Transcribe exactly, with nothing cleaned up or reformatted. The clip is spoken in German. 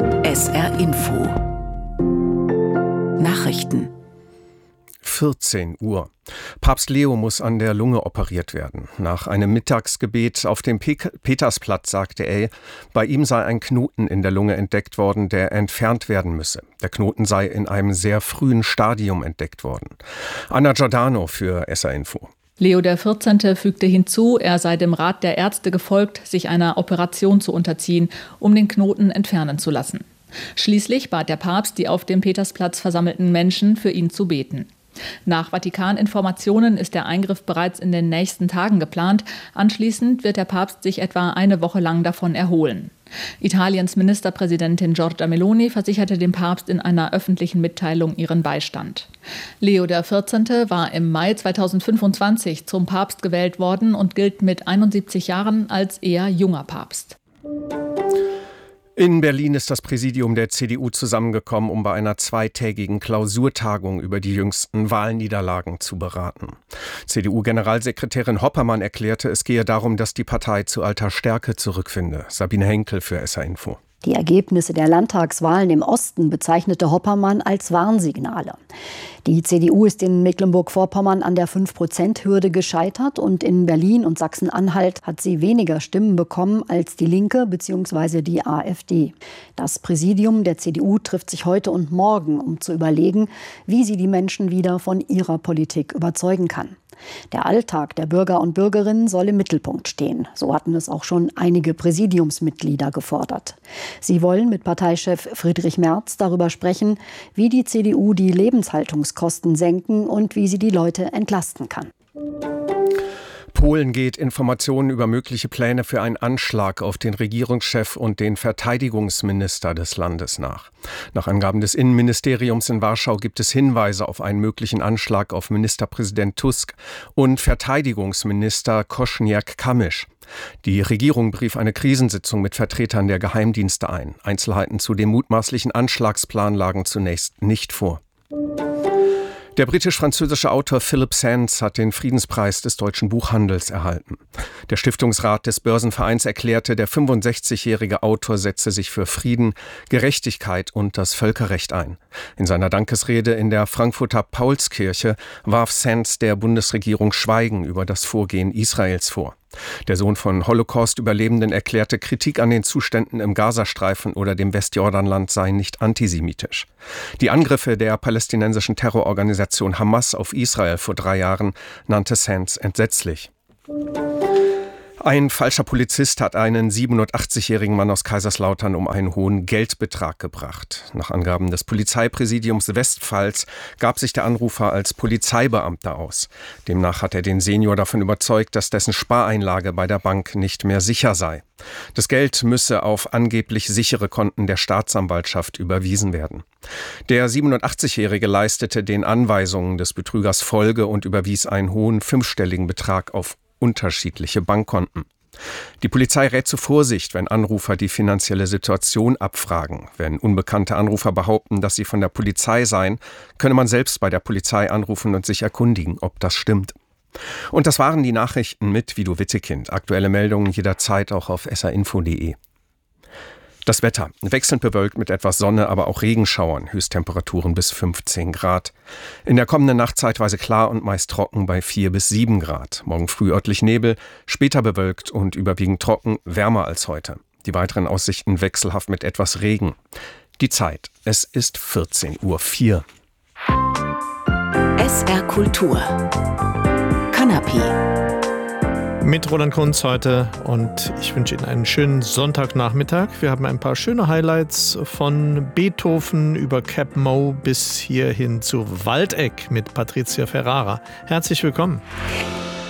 S R Info Nachrichten vierzehn Uhr. Papst Leo muss an der Lunge operiert werden. Nach einem Mittagsgebet auf dem Pe- Petersplatz sagte er, bei ihm sei ein Knoten in der Lunge entdeckt worden, der entfernt werden müsse. Der Knoten sei in einem sehr frühen Stadium entdeckt worden. Anna Giordano für S R Info. Leo der vierzehnte fügte hinzu, er sei dem Rat der Ärzte gefolgt, sich einer Operation zu unterziehen, um den Knoten entfernen zu lassen. Schließlich bat der Papst die auf dem Petersplatz versammelten Menschen, für ihn zu beten. Nach Vatikan-Informationen ist der Eingriff bereits in den nächsten Tagen geplant. Anschließend wird der Papst sich etwa eine Woche lang davon erholen. Italiens Ministerpräsidentin Giorgia Meloni versicherte dem Papst in einer öffentlichen Mitteilung ihren Beistand. Leo der vierzehnte war im Mai zweitausendfünfundzwanzig zum Papst gewählt worden und gilt mit einundsiebzig Jahren als eher junger Papst. In Berlin ist das Präsidium der C D U zusammengekommen, um bei einer zweitägigen Klausurtagung über die jüngsten Wahlniederlagen zu beraten. C D U-Generalsekretärin Hoppermann erklärte, es gehe darum, dass die Partei zu alter Stärke zurückfinde. Sabine Henkel für S R Info. Die Ergebnisse der Landtagswahlen im Osten bezeichnete Hoppermann als Warnsignale. Die C D U ist in Mecklenburg-Vorpommern an der fünf Prozent Hürde gescheitert und in Berlin und Sachsen-Anhalt hat sie weniger Stimmen bekommen als die Linke bzw. die AfD. Das Präsidium der C D U trifft sich heute und morgen, um zu überlegen, wie sie die Menschen wieder von ihrer Politik überzeugen kann. Der Alltag der Bürger und Bürgerinnen soll im Mittelpunkt stehen. So hatten es auch schon einige Präsidiumsmitglieder gefordert. Sie wollen mit Parteichef Friedrich Merz darüber sprechen, wie die C D U die Lebenshaltungskosten senken und wie sie die Leute entlasten kann. Polen geht Informationen über mögliche Pläne für einen Anschlag auf den Regierungschef und den Verteidigungsminister des Landes nach. Nach Angaben des Innenministeriums in Warschau gibt es Hinweise auf einen möglichen Anschlag auf Ministerpräsident Tusk und Verteidigungsminister Kosiniak-Kamysz. Die Regierung berief eine Krisensitzung mit Vertretern der Geheimdienste ein. Einzelheiten zu dem mutmaßlichen Anschlagsplan lagen zunächst nicht vor. Der britisch-französische Autor Philip Sands hat den Friedenspreis des deutschen Buchhandels erhalten. Der Stiftungsrat des Börsenvereins erklärte, der fünfundsechzigjährige Autor setze sich für Frieden, Gerechtigkeit und das Völkerrecht ein. In seiner Dankesrede in der Frankfurter Paulskirche warf Sands der Bundesregierung Schweigen über das Vorgehen Israels vor. Der Sohn von Holocaust-Überlebenden erklärte, Kritik an den Zuständen im Gazastreifen oder dem Westjordanland sei nicht antisemitisch. Die Angriffe der palästinensischen Terrororganisation Hamas auf Israel vor drei Jahren nannte Sands entsetzlich. Ein falscher Polizist hat einen siebenundachtzigjährigen Mann aus Kaiserslautern um einen hohen Geldbetrag gebracht. Nach Angaben des Polizeipräsidiums Westpfalz gab sich der Anrufer als Polizeibeamter aus. Demnach hat er den Senior davon überzeugt, dass dessen Spareinlage bei der Bank nicht mehr sicher sei. Das Geld müsse auf angeblich sichere Konten der Staatsanwaltschaft überwiesen werden. Der siebenundachtzigjährige leistete den Anweisungen des Betrügers Folge und überwies einen hohen fünfstelligen Betrag auf unterschiedliche Bankkonten. Die Polizei rät zur Vorsicht, wenn Anrufer die finanzielle Situation abfragen. Wenn unbekannte Anrufer behaupten, dass sie von der Polizei seien, könne man selbst bei der Polizei anrufen und sich erkundigen, ob das stimmt. Und das waren die Nachrichten mit Vido Wittekind. Aktuelle Meldungen jederzeit auch auf s r info punkt d e. Das Wetter. Wechselnd bewölkt mit etwas Sonne, aber auch Regenschauern. Höchsttemperaturen bis fünfzehn Grad. In der kommenden Nacht zeitweise klar und meist trocken bei vier bis sieben Grad. Morgen früh örtlich Nebel, später bewölkt und überwiegend trocken, wärmer als heute. Die weiteren Aussichten wechselhaft mit etwas Regen. Die Zeit. Es ist vierzehn Uhr vier. S R Kultur. Kanapé. Mit Roland Kunz heute und ich wünsche Ihnen einen schönen Sonntagnachmittag. Wir haben ein paar schöne Highlights von Beethoven über Cap Moe bis hierhin zu Waldeck mit Patricia Ferrara. Herzlich willkommen.